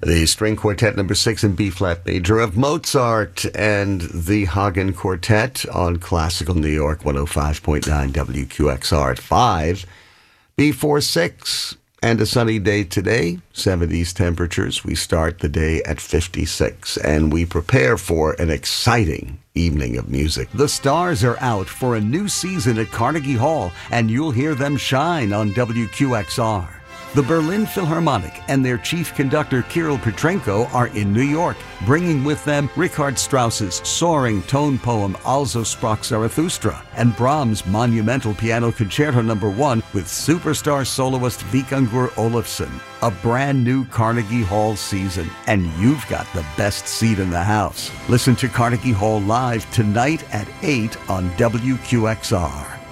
The string quartet number 6 in B-flat major of Mozart and the Hagen Quartet on Classical New York 105.9 WQXR at 5. B4-6 and a sunny day today, 70s temperatures. We start the day at 56 and we prepare for an exciting evening of music. The stars are out for a new season at Carnegie Hall and you'll hear them shine on WQXR. The Berlin Philharmonic and their chief conductor Kirill Petrenko are in New York, bringing with them Richard Strauss's soaring tone poem Also sprach Zarathustra and Brahms' monumental piano concerto No. 1 with superstar soloist Vikingur Olafsson. A brand new Carnegie Hall season, and you've got the best seat in the house. Listen to Carnegie Hall live tonight at 8 on WQXR.